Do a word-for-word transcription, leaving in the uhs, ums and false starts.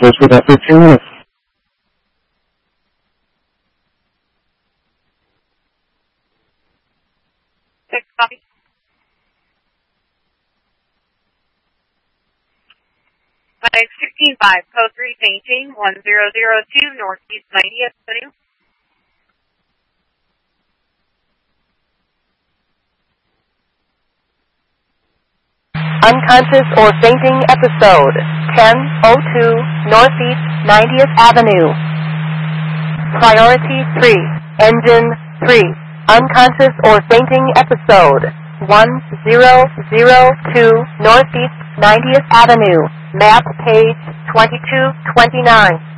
service within fifteen minutes. Six, copy. Five sixteen five, code three, fainting, one zero zero two, Northeast ninetieth Avenue. Unconscious or fainting episode, ten oh two Northeast ninetieth Avenue. Priority three, engine three. Unconscious or fainting episode, one zero zero two Northeast ninetieth Avenue. Map page twenty-two twenty-nine.